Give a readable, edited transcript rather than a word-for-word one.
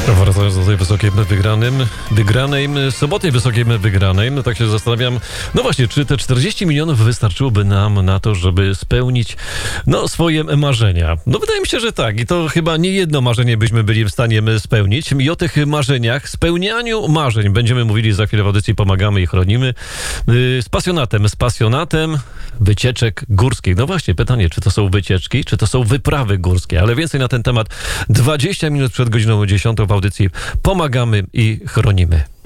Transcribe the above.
Wracając do tej wygranej soboty wysokiej wygranej, no tak się zastanawiam, no właśnie, czy te 40 milionów wystarczyłoby nam na to, żeby spełnić, swoje marzenia? No wydaje mi się, że tak i to chyba nie jedno marzenie byśmy byli w stanie spełnić i o tych marzeniach, spełnianiu marzeń będziemy mówili za chwilę w audycji Pomagamy i Chronimy z pasjonatem wycieczek górskich. No właśnie, pytanie, czy to są wycieczki, czy to są wyprawy górskie, ale więcej na ten temat 20 minut przed godziną 10 w audycji Pomagamy i Chronimy.